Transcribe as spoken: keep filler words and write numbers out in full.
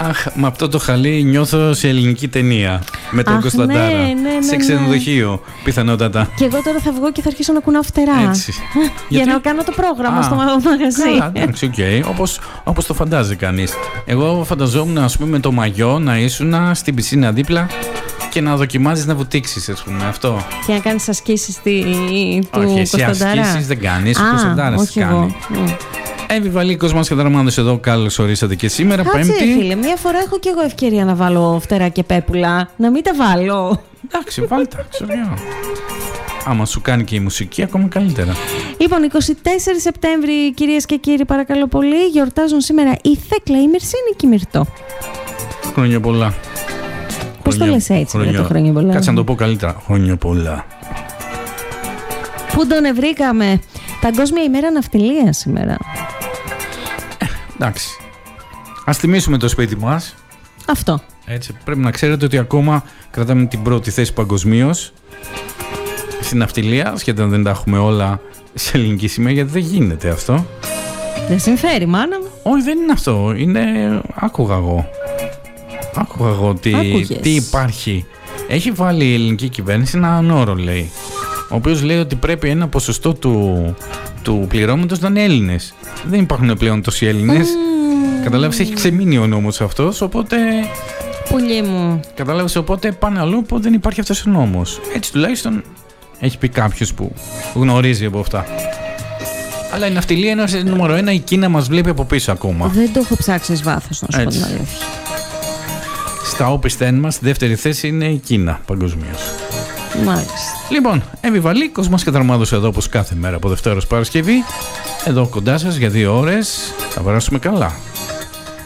Αχ, με αυτό το χαλί νιώθω σε ελληνική ταινία. Με τον Αχ, Κωνσταντάρα. Ναι, ναι, ναι, σε ξενοδοχείο, ναι. Πιθανότατα. Και εγώ τώρα θα βγω και θα αρχίσω να κουνάω φτερά. Έτσι. Για Γιατί? να κάνω το πρόγραμμα Α, στο μαγαζί. Καλά, εντάξει, οκ. Okay. Όπως, όπως το φαντάζει κανείς. Εγώ φανταζόμουν, ας πούμε, με το μαγιό να ήσουν στην πισίνα δίπλα και να δοκιμάζεις να βουτήξεις, ας πούμε, αυτό. Και να κάνεις ασκήσεις τη... του Όχι, εσύ Κωνσταντάρα. ασκήσεις δεν κάνεις, ο Κωνσταντάρας τι κάνει. Mm. Έμβη Κοσμάς και Δραμάδος εδώ, καλώς ορίσατε και σήμερα. Κάτσε, Πέμπτη. Φίλε, μία φορά έχω και εγώ ευκαιρία να βάλω φτερά και πέπουλα. Να μην τα βάλω. Εντάξει, βάλτε, ξέρω. Άμα σου κάνει και η μουσική, ακόμα καλύτερα. Λοιπόν, εικοστή τέταρτη Σεπτέμβρη, κυρίες και κύριοι, παρακαλώ πολύ, γιορτάζουν σήμερα η Θέκλα, η Μερσίνη και η Μυρτώ. Χρόνια πολλά. Πώς το λες έτσι, χρόνια... το χρόνια πολλά. Κάτσε να το πω καλύτερα. Χρόνια πολλά. Πού τον ευρήκαμε? Παγκόσμια ημέρα ναυτιλίας σήμερα. Ε, εντάξει. Ας τιμήσουμε το σπίτι μας. Αυτό. Έτσι, πρέπει να ξέρετε ότι ακόμα κρατάμε την πρώτη θέση παγκοσμίως στην ναυτιλία, σχεδόν δεν τα έχουμε όλα σε ελληνική σημαία, γιατί δεν γίνεται αυτό. Δεν συμφέρει, μάνα μου. Όχι, δεν είναι αυτό. Είναι... Άκουγα εγώ. Άκουγα εγώ τι, τι υπάρχει. Έχει βάλει η ελληνική κυβέρνηση έναν όρο, λέει. Ο οποίος λέει ότι πρέπει ένα ποσοστό του, του πληρώματος να είναι Έλληνες. Δεν υπάρχουν πλέον τόσοι Έλληνες. Mm. Καταλάβεις, έχει ξεμείνει ο νόμος αυτός, οπότε... Πουλί μου. Κατάλαβες, οπότε πάνε αλλού που δεν υπάρχει αυτός ο νόμος. Έτσι τουλάχιστον έχει πει κάποιος που γνωρίζει από αυτά. Αλλά η ναυτιλία είναι νούμερο ένα, η Κίνα μας βλέπει από πίσω ακόμα. Δεν το έχω ψάξει εις βάθος, να σου πω την αλήθεια. Στα όπισθεν μας, δεύτερη θέση είναι η Κίνα παγκοσμίως. Μάλιστα. Λοιπόν, Έμβη Κοσμάς και Δραμάδος εδώ, όπως κάθε μέρα από Δευτέρα ως Παρασκευή. Εδώ κοντά σας για δύο ώρες. Θα περάσουμε καλά.